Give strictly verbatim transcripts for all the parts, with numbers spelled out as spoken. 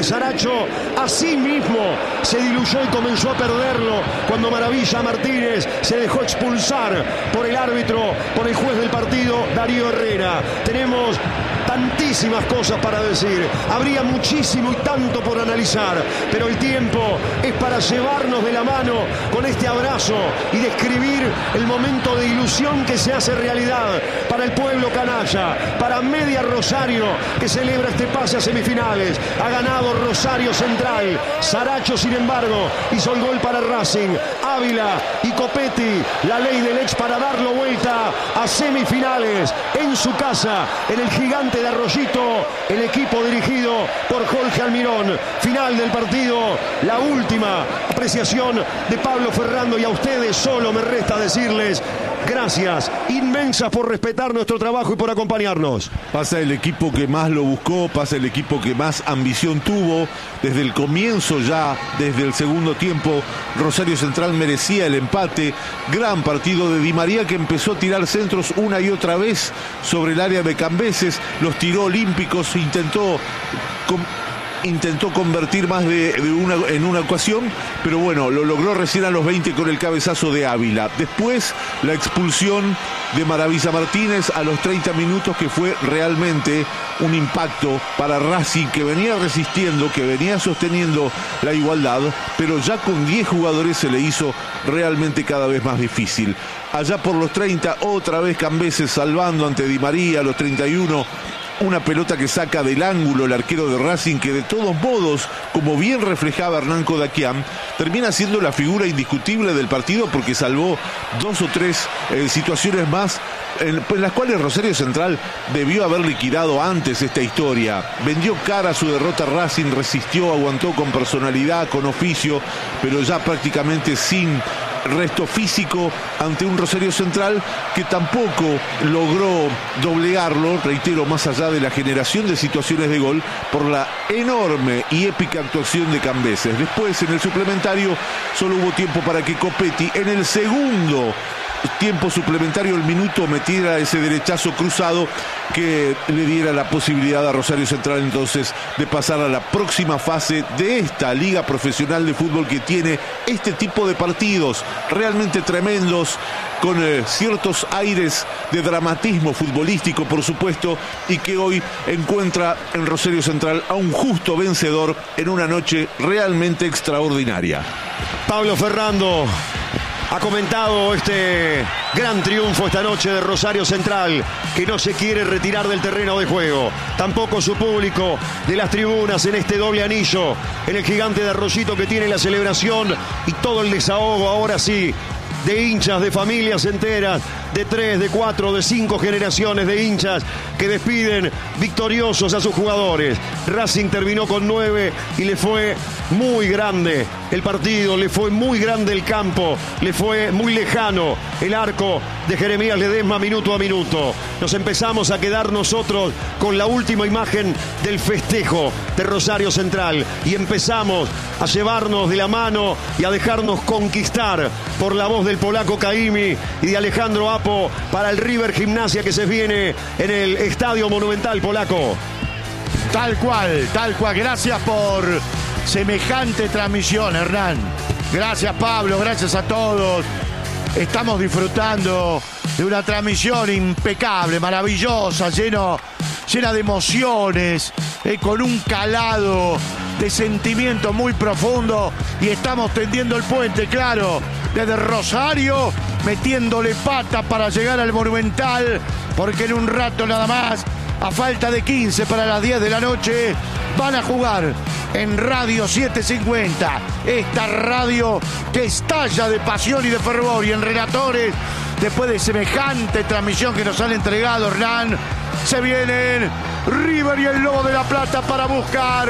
Saracho a sí mismo se diluyó y comenzó a perderlo cuando Maravilla Martínez se dejó expulsar por el árbitro, por el juez del partido, Darío Herrera. Tenemos tantísimas cosas para decir, habría muchísimo y tanto por analizar, pero el tiempo es para llevarnos de la mano con este abrazo y describir el momento de ilusión que se hace realidad para el pueblo canalla, para Media Rosario, que celebra este pase a semifinales. Ha ganado Rosario Central. Saracho, sin embargo, hizo el gol para Racing. Ávila y Copetti, la ley del ex para darlo vuelta a semifinales en su casa, en el Gigante de Arroyito, el equipo dirigido por Jorge Almirón. Final del partido, la última apreciación de Pablo Ferrando, y a ustedes solo me resta decirles gracias inmensas por respetar nuestro trabajo y por acompañarnos. Pasa el equipo que más lo buscó, pasa el equipo que más ambición tuvo. Desde el comienzo, ya desde el segundo tiempo, Rosario Central merecía el empate. Gran partido de Di María, que empezó a tirar centros una y otra vez sobre el área de Cambeses. Los tiró olímpicos, intentó... Con... intentó convertir más de, de una, en una ocasión, pero bueno, lo logró recién a los veinte con el cabezazo de Ávila. Después, la expulsión de Maravilla Martínez a los treinta minutos, que fue realmente un impacto para Racing, que venía resistiendo, que venía sosteniendo la igualdad, pero ya con diez jugadores se le hizo realmente cada vez más difícil. Allá por los treinta, otra vez Cambeses salvando ante Di María, a los treinta y uno, una pelota que saca del ángulo el arquero de Racing, que de todos modos, como bien reflejaba Hernán Kodakian, termina siendo la figura indiscutible del partido, porque salvó dos o tres eh, situaciones más en, en las cuales Rosario Central debió haber liquidado antes esta historia. Vendió cara a su derrota Racing, resistió, aguantó con personalidad, con oficio, pero ya prácticamente sin resto físico ante un Rosario Central que tampoco logró doblegarlo, reitero, más allá de la generación de situaciones de gol, por la enorme y épica actuación de Cambeses. Después, en el suplementario, solo hubo tiempo para que Copetti, en el segundo tiempo suplementario, el minuto, metiera ese derechazo cruzado que le diera la posibilidad a Rosario Central entonces de pasar a la próxima fase de esta liga profesional de fútbol, que tiene este tipo de partidos realmente tremendos, con eh, ciertos aires de dramatismo futbolístico, por supuesto, y que hoy encuentra en Rosario Central a un justo vencedor en una noche realmente extraordinaria. Pablo Ferrando ha comentado este gran triunfo esta noche de Rosario Central, que no se quiere retirar del terreno de juego. Tampoco su público de las tribunas en este doble anillo, en el Gigante de Arroyito, que tiene la celebración y todo el desahogo, ahora sí, de hinchas, de familias enteras, de tres, de cuatro, de cinco generaciones de hinchas que despiden victoriosos a sus jugadores. Racing terminó con nueve y le fue muy grande el partido, le fue muy grande el campo, le fue muy lejano el arco de Jeremías Ledesma minuto a minuto. Nos empezamos a quedar nosotros con la última imagen del festejo de Rosario Central y empezamos a llevarnos de la mano y a dejarnos conquistar por la voz del polaco Caimi y de Alejandro Apo para el River Gimnasia, que se viene en el Estadio Monumental, polaco. Tal cual, tal cual. Gracias por semejante transmisión, Hernán. Gracias, Pablo, gracias a todos. Estamos disfrutando de una transmisión impecable, maravillosa, lleno, llena de emociones, eh, con un calado de sentimiento muy profundo, y estamos tendiendo el puente, claro, desde Rosario, metiéndole pata para llegar al Monumental, porque en un rato nada más, a falta de quince para las diez de la noche, van a jugar en Radio setecientos cincuenta, esta radio que estalla de pasión y de fervor, y en relatores, después de semejante transmisión que nos han entregado, Hernán, se vienen River y el Lobo de la Plata para buscar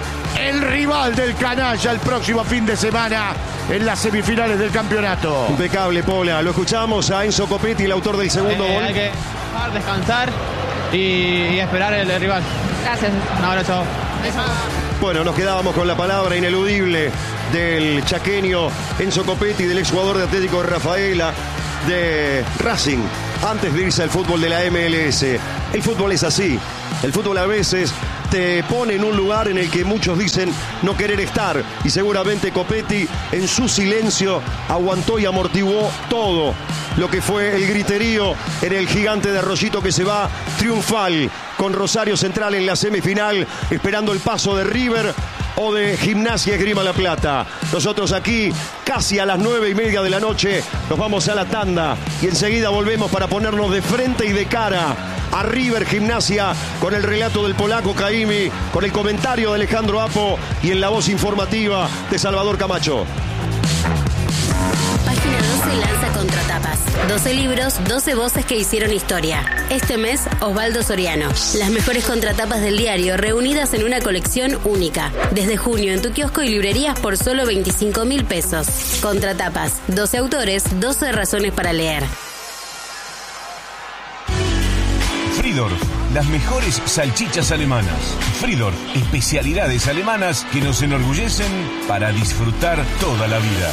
el rival del canalla el próximo fin de semana en las semifinales del campeonato. Impecable, Pola. Lo escuchamos a Enzo Copetti, el autor del segundo eh, gol. Hay que descansar y, y esperar el, el rival. Gracias. Un abrazo. Bueno, nos quedábamos con la palabra ineludible del chaqueño Enzo Copetti, del exjugador de Atlético de Rafaela, de Racing, antes de irse al fútbol de la M L S. El fútbol es así. El fútbol a veces te pone en un lugar en el que muchos dicen no querer estar, y seguramente Copetti en su silencio aguantó y amortiguó todo lo que fue el griterío en el Gigante de Arroyito, que se va triunfal con Rosario Central en la semifinal, esperando el paso de River o de Gimnasia Esgrima La Plata. Nosotros aquí, casi a las nueve y media de la noche, nos vamos a la tanda y enseguida volvemos para ponernos de frente y de cara a River Gimnasia, con el relato del polaco Caimi, con el comentario de Alejandro Apo y en la voz informativa de Salvador Camacho. Página doce lanza Contratapas. doce libros, doce voces que hicieron historia. Este mes, Osvaldo Soriano. Las mejores contratapas del diario reunidas en una colección única. Desde junio en tu kiosco y librerías por solo veinticinco mil pesos. Contratapas. doce autores, doce razones para leer. Fridorf, las mejores salchichas alemanas. Fridorf, especialidades alemanas que nos enorgullecen para disfrutar toda la vida.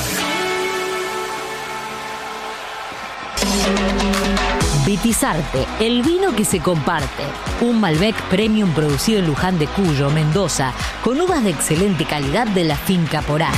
Vitizarte, el vino que se comparte. Un Malbec Premium producido en Luján de Cuyo, Mendoza, con uvas de excelente calidad de la finca Porá.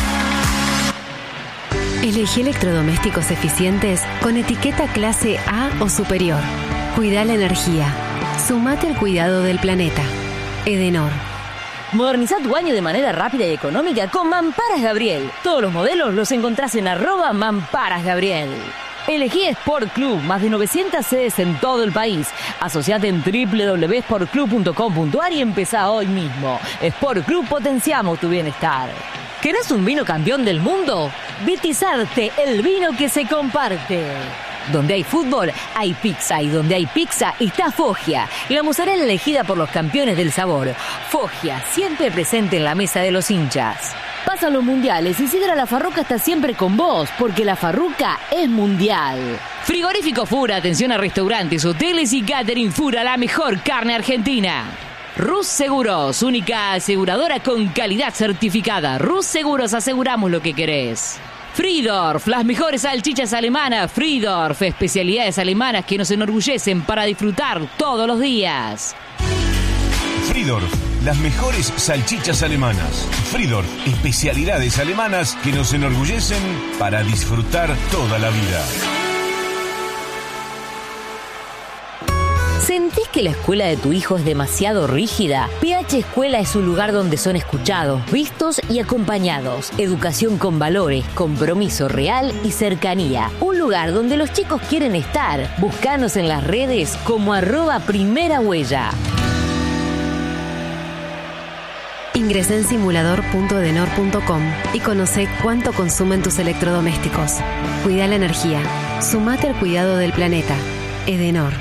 Elegí electrodomésticos eficientes con etiqueta clase A o superior. Cuida la energía. Sumate al cuidado del planeta. Edenor. Moderniza tu baño de manera rápida y económica con Mamparas Gabriel. Todos los modelos los encontrás en arroba Mamparas Gabriel. Elegí Sport Club, más de novecientas sedes en todo el país. Asociate en doble u doble u doble u punto sport club punto com punto a r y empezá hoy mismo. Sport Club, potenciamos tu bienestar. ¿Querés un vino campeón del mundo? Vitizarte, el vino que se comparte. Donde hay fútbol, hay pizza, y donde hay pizza está Foggia, la mozzarella elegida por los campeones del sabor. Foggia, siempre presente en la mesa de los hinchas. Pasan los mundiales y Sidra La Farruca está siempre con vos, porque La Farruca es mundial. Frigorífico Fura, atención a restaurantes, hoteles y catering. Fura, la mejor carne argentina. Rus Seguros, única aseguradora con calidad certificada. Rus Seguros, aseguramos lo que querés. Fridorf, las mejores salchichas alemanas. Fridorf, especialidades alemanas que nos enorgullecen para disfrutar todos los días. Fridorf, las mejores salchichas alemanas. Fridorf, especialidades alemanas que nos enorgullecen para disfrutar toda la vida. ¿Sentís que la escuela de tu hijo es demasiado rígida? P H Escuela es un lugar donde son escuchados, vistos y acompañados. Educación con valores, compromiso real y cercanía. Un lugar donde los chicos quieren estar. Búscanos en las redes como arroba primera huella. Ingresa en simulador punto edenor punto com y conoce cuánto consumen tus electrodomésticos. Cuida la energía. Sumate al cuidado del planeta. Edenor.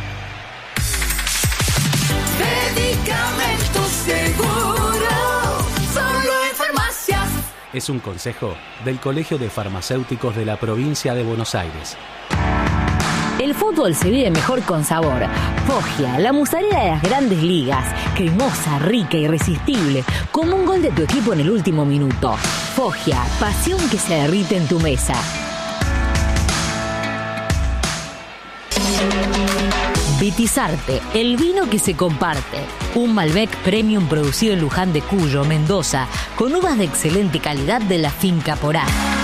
Medicamentos Seguro, solo en farmacias. Es un consejo del Colegio de Farmacéuticos de la provincia de Buenos Aires. El fútbol se vive mejor con sabor. Foggia, la mozzarella de las grandes ligas. Cremosa, rica, irresistible. Como un gol de tu equipo en el último minuto. Foggia, pasión que se derrite en tu mesa. Vitizarte, el vino que se comparte. Un Malbec Premium producido en Luján de Cuyo, Mendoza, con uvas de excelente calidad de la finca Porá.